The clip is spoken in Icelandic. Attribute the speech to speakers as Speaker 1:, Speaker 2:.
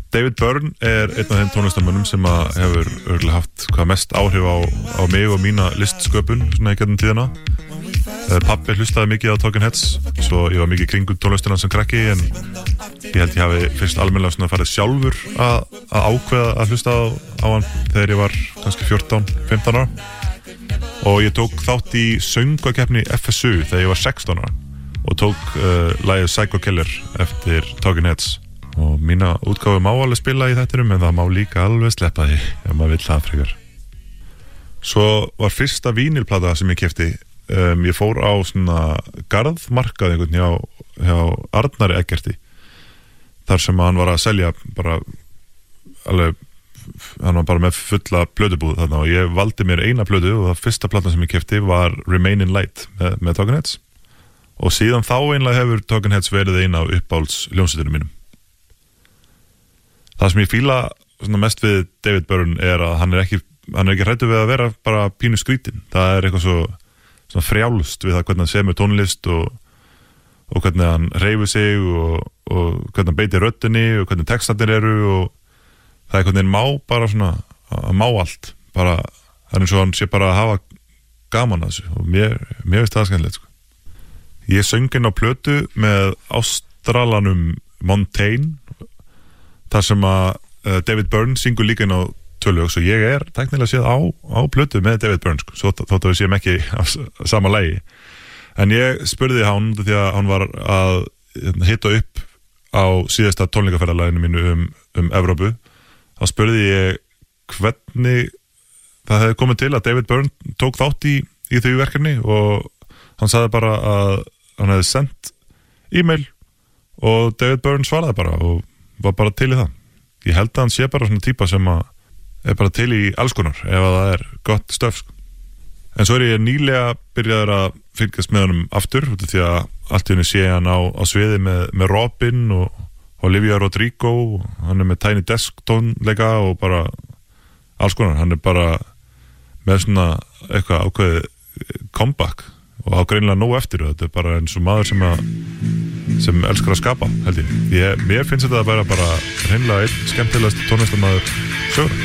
Speaker 1: David Byrne einn af þeim tónlistarmönnum sem hefur örugglega haft hvað mest áhrif á mig og mína listsköpun svona í gegnum tíðina. Pabbi hlustaði mikið á Talking Heads, svo ég var mikið kringum tónlistina sem krakki, en ég held ég hafi fyrst almennilega svona farið sjálfur að ákveða að hlusta á hann þegar ég var kannski 14-15 ára. Og ég tók þátt í söngvakeppni FSU þegar ég var 16 ára og tók lagið Psycho Killer eftir Talking Heads. Og mína útgáfu má alveg spila í þættinum, en það má líka alveg sleppa því ef maður vill það frekar. Svo var fyrsta vínilplata sem ég keypti. Ég fór á svona garðmarkað einhvern hjá Arnari Eggerti, þar sem hann var að selja bara alveg, hann var bara með fulla plötubúð þarna, og ég valdi mér eina plötu, og það fyrsta platan sem ég keypti var Remain in Light með Talking Heads. Og síðan þá einlega hefur Talking Heads verið eina af uppáhalds hljómsveitunum mínum. Það sem ég fíla svona mest við David Byrne er að hann er ekki hræddur við að vera bara pínu skrítinn. Það er eitthvað svona frjálst við það hvernig hann semur tónlist og hvernig hann hreyfir sig og hvernig hann beitir röddinni og hvernig textarnir eru, og það er hvernig hann má bara svona að má allt. Bara, það er eins og hann sé bara að hafa gaman að þessu, og mér finnst það skemmtilegt, sko. Ég söng inn á plötu með Ástralanum Montaigne, þar sem að David Byrne syngur líka inn á tölug, svo ég er teknilega séð á plötu með David Byrne, sko, svo þótt að við séum ekki á sama lagi. En ég spurði hann því að hann var að hitta upp á síðasta tónleikaferðalaginu mínu um Evrópu. Þá spurði ég hvernig það hefði komið til að David Byrne tók þátt í þau verkefni, og hann sagði bara að hann hefði sendt e-mail og David Byrne svaraði bara og var bara til í það. Ég held að hann sé bara svona típa sem er bara til í alls konar ef það er gott stöf, sko. En svo ég nýlega byrjaður að fylgjast með honum aftur, því að allt í henni sé hann á sviði með Robin og Olivia Rodrigo, hann er með Tiny Desk tónleika og bara alls konar. Hann er bara með svona eitthvað ákveðið comeback og á greinilega nóg eftir, og þetta er bara eins og maður sem elskar að skapa, held ég. Mér finnst þetta bara hreinlega einn skemmtilegast tónlistarmaður sögur.